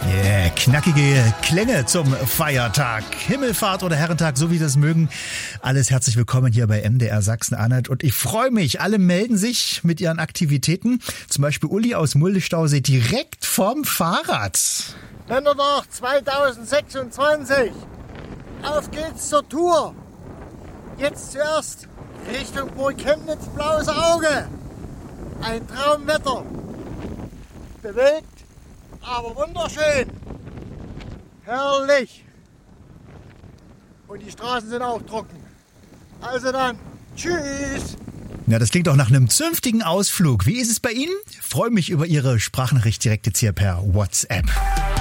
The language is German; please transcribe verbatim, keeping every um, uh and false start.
Yeah, knackige Klänge zum Feiertag. Himmelfahrt oder Herrentag, so wie das mögen. Alles herzlich willkommen hier bei M D R Sachsen-Anhalt. Und ich freue mich, alle melden sich mit ihren Aktivitäten. Zum Beispiel Uli aus Mulde-Stausee direkt vom Fahrrad. Nennertag zweitausendsechsundzwanzig. Auf geht's zur Tour. Jetzt zuerst Richtung Burg Chemnitz, blaues Auge. Ein Traumwetter. Bewegt, aber wunderschön. Herrlich. Und die Straßen sind auch trocken. Also dann, tschüss. Ja, das klingt auch nach einem zünftigen Ausflug. Wie ist es bei Ihnen? Ich freue mich über Ihre Sprachnachricht direkt jetzt hier per WhatsApp.